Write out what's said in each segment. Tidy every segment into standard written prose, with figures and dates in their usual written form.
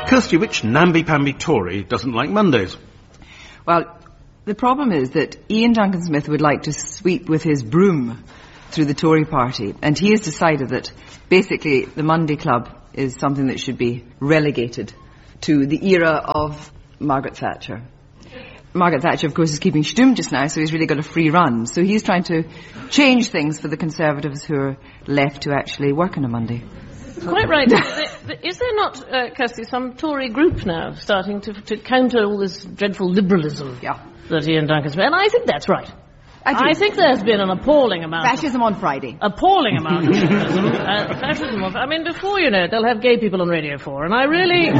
Kirsty, which namby-pamby Tory doesn't like Mondays? Well, the problem is that Ian Duncan Smith would like to sweep with his broom through the Tory party, and he has decided that basically the Monday Club is something that should be relegated to the era of Margaret Thatcher. Margaret Thatcher, of course, is keeping Stum just now, so he's really got a free run. So he's trying to change things for the Conservatives who are left to actually work on a Monday. Quite right. Is there not, Kirsty, some Tory group now starting to counter all this dreadful liberalism that Ian Duncan Smith? And I think that's right. I think there's been an appalling amount Fascism on Friday. Appalling amount of liberalism. Fascism I mean, before you know it, they'll have gay people on Radio 4, and I really...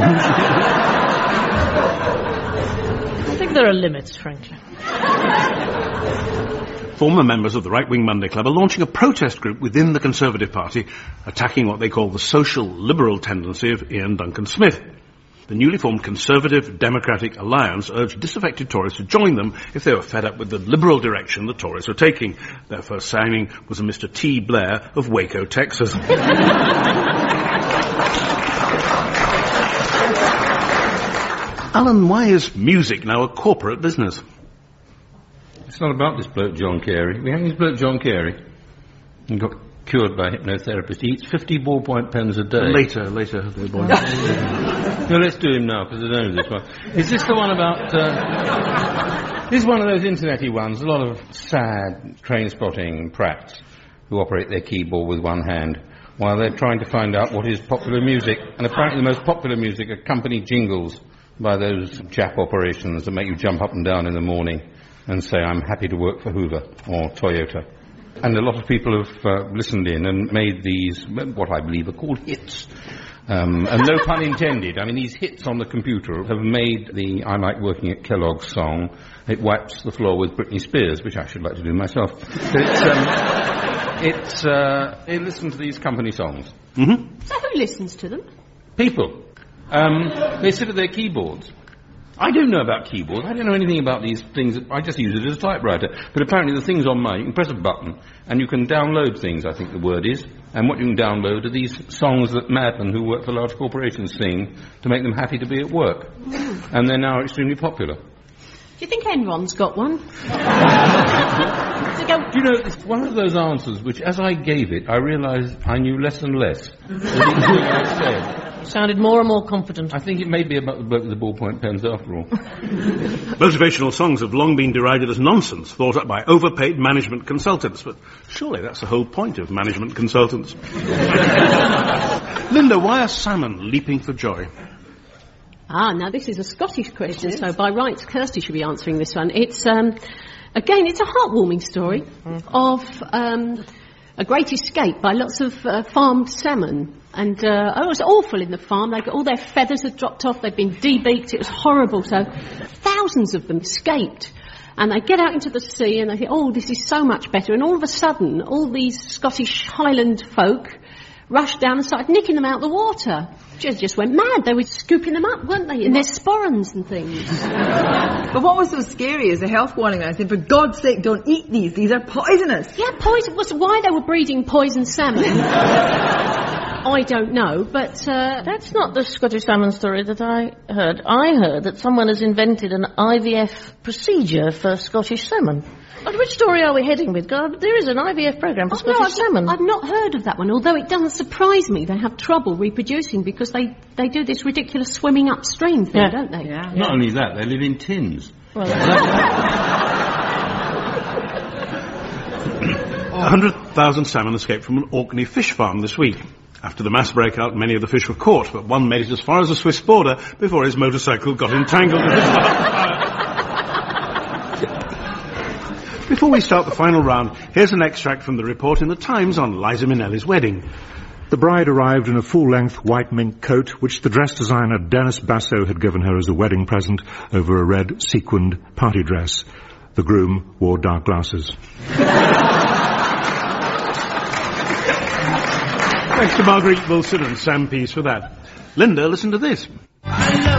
I think there are limits, frankly. Former members of the right-wing Monday Club are launching a protest group within the Conservative Party, attacking what they call the social liberal tendency of Ian Duncan Smith. The newly formed Conservative Democratic Alliance urged disaffected Tories to join them if they were fed up with the liberal direction the Tories were taking. Their first signing was a Mr. T. Blair of Waco, Texas. Alan, why is music now a corporate business? It's not about this bloke John Carey. We have this bloke John Carey. He got cured by a hypnotherapist. He eats 50 ballpoint pens a day. Later. No, let's do him now, because I don't know this one. Is this the one about... this is one of those internet-y ones. A lot of sad train-spotting prats who operate their keyboard with one hand while they're trying to find out what is popular music. And apparently the most popular music are company jingles by those Jap operations that make you jump up and down in the morning and say, I'm happy to work for Hoover or Toyota. And a lot of people have listened in and made these, what I believe are called hits. And no pun intended. I mean, these hits on the computer have made the I Like Working at Kellogg's song, It Wipes the Floor with Britney Spears, which I should like to do myself. But it listens to these company songs. Mm-hmm. So who listens to them? People. They sit at their keyboards. I don't know about keyboards. I don't know anything about these things. I just use it as a typewriter. But apparently the things on mine, you can press a button and you can download things, I think the word is. And what you can download are these songs that madmen who work for large corporations sing to make them happy to be at work. And they're now extremely popular. Do you think Enron's got one? Do you know, it's one of those answers which, as I gave it, I realised I knew less and less. I said. Sounded more and more confident. I think it may be about the bloke with the ballpoint pens after all. Motivational songs have long been derided as nonsense, thought up by overpaid management consultants. But surely that's the whole point of management consultants. Linda, why are salmon leaping for joy? Now this is a Scottish question, so by rights Kirsty should be answering this one. It's, again, it's a heartwarming story of a great escape by lots of farmed salmon. And it was awful in the farm. All their feathers had dropped off. They'd been debeaked. It was horrible. So thousands of them escaped. And they get out into the sea and they think, oh, this is so much better. And all of a sudden, all these Scottish Highland folk rushed down and started nicking them out of the water. Just went mad. They were scooping them up, weren't they? In their sporrans and things. But what was so scary is a health warning. I said, for God's sake, don't eat these. These are poisonous. Yeah, poison was why they were breeding poison salmon. I don't know, but... That's not the Scottish salmon story that I heard. I heard that someone has invented an IVF procedure for Scottish salmon. But which story are we heading with? God, there is an IVF programme for Scottish salmon. I've not heard of that one, although it doesn't surprise me. They have trouble reproducing because they do this ridiculous swimming upstream thing, don't they? Yeah. Not only that, they live in tins. Well, 100,000 salmon escaped from an Orkney fish farm this week. After the mass breakout, many of the fish were caught, but one made it as far as the Swiss border before his motorcycle got entangled in his Before we start the final round, here's an extract from the report in the Times on Liza Minnelli's wedding. The bride arrived in a full-length white mink coat, which the dress designer Dennis Basso had given her as a wedding present over a red sequined party dress. The groom wore dark glasses. Thanks to Marguerite Wilson and Sam Pease for that. Linda, listen to this.